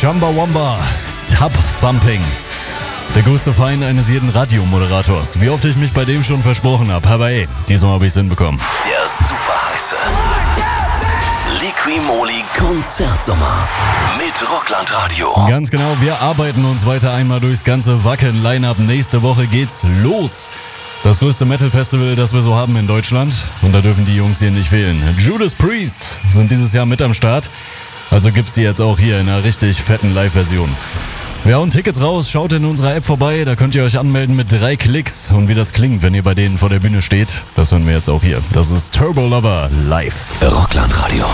Chumbawamba, Tub Thumping. Der größte Feind eines jeden Radiomoderators. Wie oft ich mich bei dem schon versprochen habe. Aber ey, diesmal habe ich es hinbekommen. Der super heiße Liqui-Moly Konzertsommer mit Rockland Radio. Ganz genau, wir arbeiten uns weiter einmal durchs ganze Wacken-Line-Up. Nächste Woche geht's los. Das größte Metal-Festival, das wir so haben in Deutschland. Und da dürfen die Jungs hier nicht fehlen. Judas Priest sind dieses Jahr mit am Start. Also gibt's die jetzt auch hier in einer richtig fetten Live-Version. Wir hauen Tickets raus, schaut in unserer App vorbei, da könnt ihr euch anmelden mit 3 Klicks. Und wie das klingt, wenn ihr bei denen vor der Bühne steht, das hören wir jetzt auch hier. Das ist Turbo Lover live. Rockland Radio.